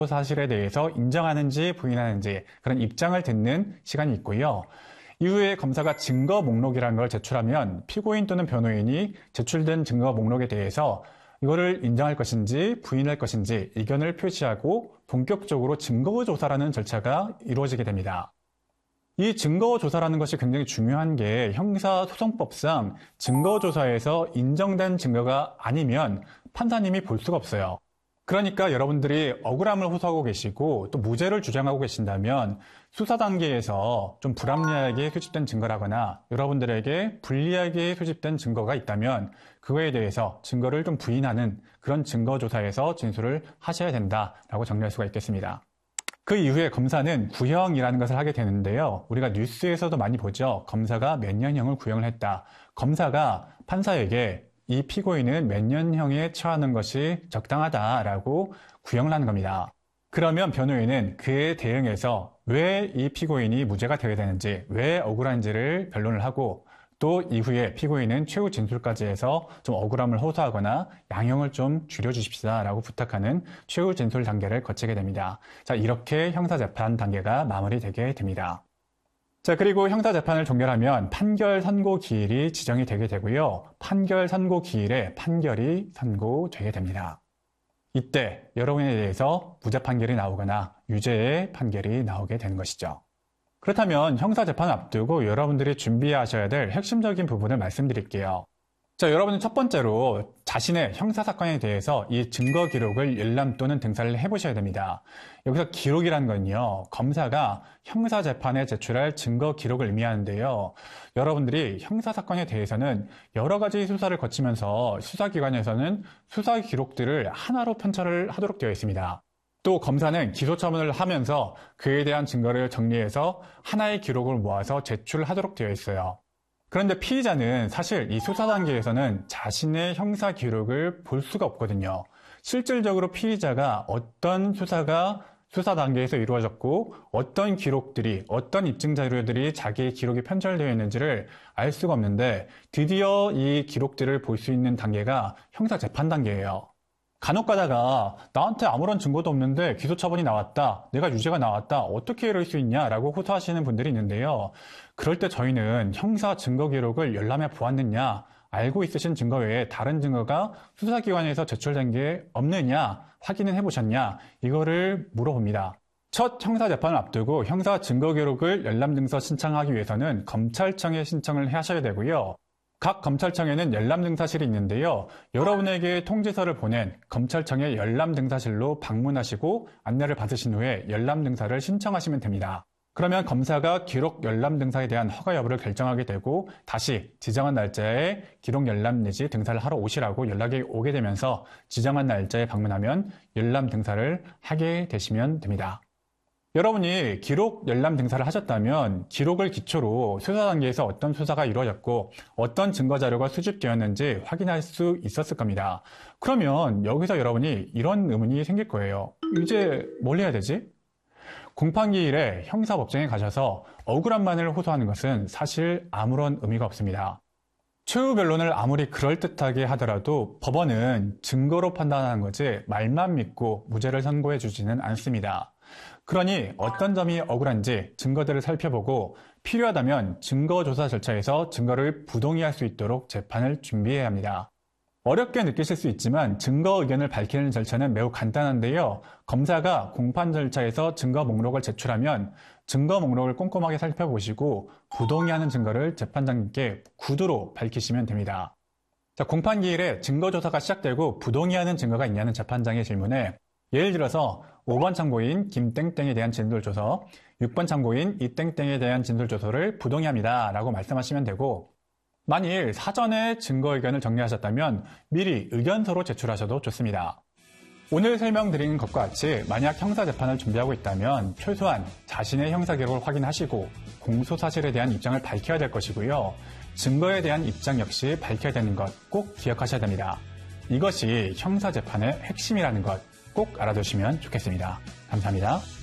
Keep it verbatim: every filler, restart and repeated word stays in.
사실에 대해서 인정하는지 부인하는지 그런 입장을 듣는 시간이 있고요. 이후에 검사가 증거 목록이라는 걸 제출하면 피고인 또는 변호인이 제출된 증거 목록에 대해서 이거를 인정할 것인지 부인할 것인지 의견을 표시하고 본격적으로 증거조사라는 절차가 이루어지게 됩니다. 이 증거조사라는 것이 굉장히 중요한 게 형사소송법상 증거조사에서 인정된 증거가 아니면 판사님이 볼 수가 없어요. 그러니까 여러분들이 억울함을 호소하고 계시고 또 무죄를 주장하고 계신다면 수사 단계에서 좀 불합리하게 수집된 증거라거나 여러분들에게 불리하게 수집된 증거가 있다면 그거에 대해서 증거를 좀 부인하는 그런 증거조사에서 진술을 하셔야 된다라고 정리할 수가 있겠습니다. 그 이후에 검사는 구형이라는 것을 하게 되는데요. 우리가 뉴스에서도 많이 보죠. 검사가 몇 년형을 구형을 했다. 검사가 판사에게 이 피고인은 몇 년형에 처하는 것이 적당하다라고 구형을 하는 겁니다. 그러면 변호인은 그에 대응해서 왜 이 피고인이 무죄가 되어야 되는지, 왜 억울한지를 변론을 하고 또 이후에 피고인은 최후 진술까지 해서 좀 억울함을 호소하거나 양형을 좀 줄여주십시다 라고 부탁하는 최후 진술 단계를 거치게 됩니다. 자, 이렇게 형사재판 단계가 마무리되게 됩니다. 자, 그리고 형사재판을 종결하면 판결 선고 기일이 지정이 되게 되고요. 판결 선고 기일에 판결이 선고되게 됩니다. 이때 여러분에 대해서 무죄 판결이 나오거나 유죄의 판결이 나오게 되는 것이죠. 그렇다면 형사재판을 앞두고 여러분들이 준비하셔야 될 핵심적인 부분을 말씀드릴게요. 자, 여러분은 첫 번째로 자신의 형사사건에 대해서 이 증거 기록을 열람 또는 등사를 해보셔야 됩니다. 여기서 기록이라는 건요, 검사가 형사재판에 제출할 증거 기록을 의미하는데요. 여러분들이 형사사건에 대해서는 여러 가지 수사를 거치면서 수사기관에서는 수사 기록들을 하나로 편찬을 하도록 되어 있습니다. 또 검사는 기소처분을 하면서 그에 대한 증거를 정리해서 하나의 기록을 모아서 제출하도록 되어 있어요. 그런데 피의자는 사실 이 수사 단계에서는 자신의 형사 기록을 볼 수가 없거든요. 실질적으로 피의자가 어떤 수사가 수사 단계에서 이루어졌고 어떤 기록들이, 어떤 입증 자료들이 자기의 기록에 편철되어 있는지를 알 수가 없는데 드디어 이 기록들을 볼 수 있는 단계가 형사재판 단계예요. 간혹 가다가 나한테 아무런 증거도 없는데 기소처분이 나왔다, 내가 유죄가 나왔다, 어떻게 이럴 수 있냐라고 호소하시는 분들이 있는데요. 그럴 때 저희는 형사 증거 기록을 열람해 보았느냐, 알고 있으신 증거 외에 다른 증거가 수사기관에서 제출된 게 없느냐, 확인은 해보셨냐, 이거를 물어봅니다. 첫 형사재판을 앞두고 형사 증거 기록을 열람증서 신청하기 위해서는 검찰청에 신청을 하셔야 되고요. 각 검찰청에는 열람등사실이 있는데요. 여러분에게 통지서를 보낸 검찰청의 열람등사실로 방문하시고 안내를 받으신 후에 열람등사를 신청하시면 됩니다. 그러면 검사가 기록 열람등사에 대한 허가 여부를 결정하게 되고 다시 지정한 날짜에 기록 열람 내지 등사를 하러 오시라고 연락이 오게 되면서 지정한 날짜에 방문하면 열람등사를 하게 되시면 됩니다. 여러분이 기록 열람 등사를 하셨다면 기록을 기초로 수사 단계에서 어떤 수사가 이루어졌고 어떤 증거 자료가 수집되었는지 확인할 수 있었을 겁니다. 그러면 여기서 여러분이 이런 의문이 생길 거예요. 이제 뭘 해야 되지? 공판기일에 형사법정에 가셔서 억울함만을 호소하는 것은 사실 아무런 의미가 없습니다. 최후 변론을 아무리 그럴듯하게 하더라도 법원은 증거로 판단하는 거지 말만 믿고 무죄를 선고해 주지는 않습니다. 그러니 어떤 점이 억울한지 증거들을 살펴보고 필요하다면 증거조사 절차에서 증거를 부동의할 수 있도록 재판을 준비해야 합니다. 어렵게 느끼실 수 있지만 증거 의견을 밝히는 절차는 매우 간단한데요. 검사가 공판 절차에서 증거 목록을 제출하면 증거 목록을 꼼꼼하게 살펴보시고 부동의하는 증거를 재판장님께 구두로 밝히시면 됩니다. 자, 공판기일에 증거조사가 시작되고 부동의하는 증거가 있냐는 재판장의 질문에 예를 들어서 오 번 참고인 김땡땡에 대한 진술조서, 육 번 참고인 이땡땡에 대한 진술조서를 부동의합니다 라고 말씀하시면 되고, 만일 사전에 증거 의견을 정리하셨다면 미리 의견서로 제출하셔도 좋습니다. 오늘 설명드린 것과 같이 만약 형사재판을 준비하고 있다면 최소한 자신의 형사기록을 확인하시고 공소사실에 대한 입장을 밝혀야 될 것이고요. 증거에 대한 입장 역시 밝혀야 되는 것 꼭 기억하셔야 됩니다. 이것이 형사재판의 핵심이라는 것 꼭 알아두시면 좋겠습니다. 감사합니다.